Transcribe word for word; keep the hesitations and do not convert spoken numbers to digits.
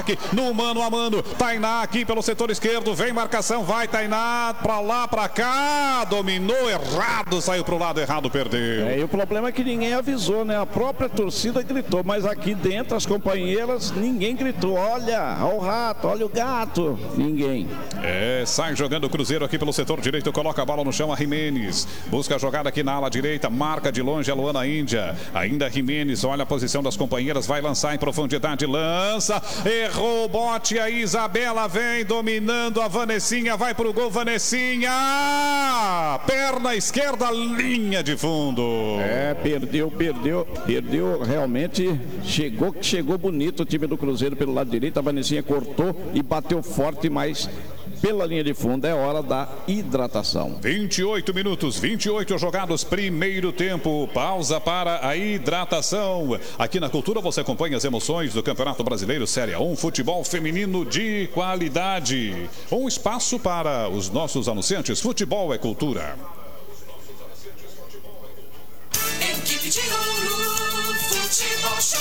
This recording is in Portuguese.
ataque, no mano a mano. Tainá aqui pelo setor esquerdo, vem marcação, vai Tainá, pra lá, pra cá, dominou errado, saiu pro lado errado, perdeu. É, e o problema é que ninguém avisou, né? A própria torcida gritou, mas aqui dentro as companheiras, ninguém gritou. Olha, olha o rato, olha o gato. Ninguém. É, sai jogando o Cruzeiro aqui pelo setor direito, coloca a bola no chão a Jimenez. Busca a jogada aqui na ala direita, marca de longe a Luana Índia. Ainda Jimenez, olha a posição das companheiras, vai lançar em profundidade, lança, errou o bote, a Isabela vem dominando a Vanessinha, vai pro gol, Vanessinha, perna esquerda, linha de fundo. É, perdeu, perdeu, perdeu, realmente chegou, chegou bonito o time do Cruzeiro pelo lado direito, a Vanessinha cortou e bateu forte, mas pela linha de fundo é hora da hidratação. vinte e oito minutos, vinte e oito jogados, primeiro tempo, pausa para a hidratação. Aqui na Cultura você acompanha as emoções do Campeonato Brasileiro Série um, futebol feminino de qualidade. Um espaço para os nossos anunciantes, futebol é cultura. Equipe de ouro, futebol show.